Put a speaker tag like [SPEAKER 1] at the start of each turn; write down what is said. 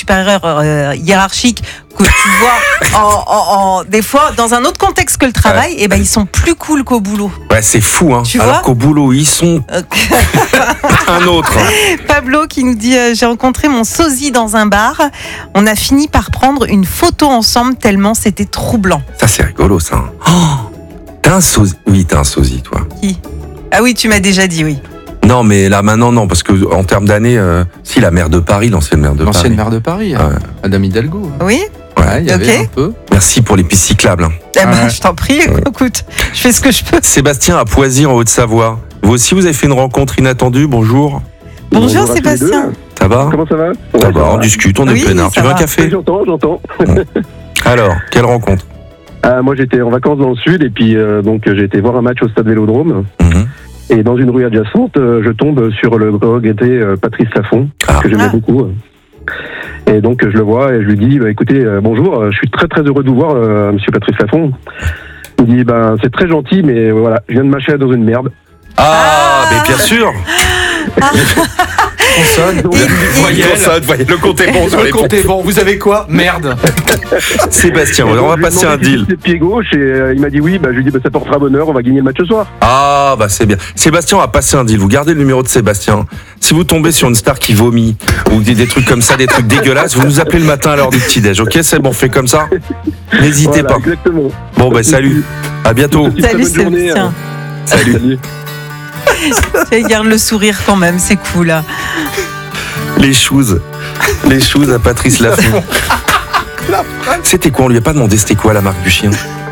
[SPEAKER 1] supérieurs hiérarchiques que tu vois des fois dans un autre contexte que le travail, et ben ils sont plus cool qu'au boulot.
[SPEAKER 2] Ouais, c'est fou, hein.
[SPEAKER 1] Tu
[SPEAKER 2] Alors
[SPEAKER 1] vois
[SPEAKER 2] qu'au boulot, ils sont un autre.
[SPEAKER 1] Pablo qui nous dit j'ai rencontré mon sosie dans un bar. On a fini par prendre une photo ensemble tellement c'était troublant.
[SPEAKER 2] Ça, c'est rigolo, ça. T'as un sosie. Oui, t'as un sosie, toi.
[SPEAKER 1] Qui ? Ah oui, tu m'as déjà dit oui.
[SPEAKER 2] Non, mais là, maintenant, non, parce que en termes d'années, si, la maire de Paris, l'ancienne maire de
[SPEAKER 3] L'ancienne
[SPEAKER 2] Paris.
[SPEAKER 3] maire de Paris,
[SPEAKER 2] Ouais.
[SPEAKER 3] Madame Hidalgo.
[SPEAKER 1] Oui ?
[SPEAKER 3] Ouais, il y avait
[SPEAKER 1] Ok.
[SPEAKER 3] un peu.
[SPEAKER 2] Merci pour les pistes cyclables. Hein.
[SPEAKER 1] Eh ben,
[SPEAKER 3] Ouais.
[SPEAKER 1] je t'en prie, écoute, je fais ce que je peux.
[SPEAKER 2] Sébastien à Poisy, en Haute-Savoie. Vous aussi, vous avez fait une rencontre inattendue. Bonjour.
[SPEAKER 1] Bonjour
[SPEAKER 4] à tous les
[SPEAKER 1] Sébastien.
[SPEAKER 4] deux.
[SPEAKER 2] Ça va?
[SPEAKER 4] Comment ça va?
[SPEAKER 2] Ça
[SPEAKER 4] Ouais,
[SPEAKER 2] va, on discute, on est
[SPEAKER 1] Oui,
[SPEAKER 2] peinard.
[SPEAKER 1] ça
[SPEAKER 2] Tu veux un
[SPEAKER 1] va.
[SPEAKER 2] café?
[SPEAKER 4] J'entends.
[SPEAKER 2] Alors, quelle rencontre?
[SPEAKER 4] Moi, j'étais en vacances dans le sud et puis donc j'ai été voir un match au stade Vélodrome.
[SPEAKER 2] Mhm.
[SPEAKER 4] Et dans une rue adjacente, je tombe sur le regretté Patrice Laffont,
[SPEAKER 2] Ah.
[SPEAKER 4] que j'aimais
[SPEAKER 1] Ah.
[SPEAKER 4] beaucoup. Et donc je le vois et je lui dis écoutez, bonjour, je suis très très heureux de vous voir, monsieur Patrice Laffont. Il me dit c'est très gentil, mais voilà, je viens de mâcher dans une merde.
[SPEAKER 2] Ah, mais bien sûr!
[SPEAKER 3] Consonne,
[SPEAKER 2] Voyelle, le compte est bon sur
[SPEAKER 3] Le
[SPEAKER 2] les
[SPEAKER 3] compte est bon, vous savez quoi? Merde.
[SPEAKER 2] Sébastien,
[SPEAKER 4] Et donc,
[SPEAKER 2] on va
[SPEAKER 4] je lui ai
[SPEAKER 2] passer un
[SPEAKER 4] demandé si
[SPEAKER 2] deal.
[SPEAKER 4] c'était pied gauche et il m'a dit oui, je lui dis ça portera bonheur, on va gagner le match ce soir.
[SPEAKER 2] Ah, bah c'est bien. Sébastien, on va passer un deal. Vous gardez le numéro de Sébastien. Si vous tombez sur une star qui vomit ou des trucs comme ça, des trucs dégueulasses, vous nous appelez le matin à l'heure du petit-déj. Ok, c'est bon, on fait comme ça. N'hésitez
[SPEAKER 4] Voilà,
[SPEAKER 2] pas.
[SPEAKER 4] exactement.
[SPEAKER 2] Bon, bah salut. À bientôt.
[SPEAKER 4] Une très
[SPEAKER 1] Salut
[SPEAKER 4] bonne journée,
[SPEAKER 1] Sébastien.
[SPEAKER 2] Salut.
[SPEAKER 1] Tu garde le sourire quand même, c'est cool.
[SPEAKER 2] Les choses à Patrice Laffont. C'était quoi? On lui a pas demandé c'était quoi la marque du chien?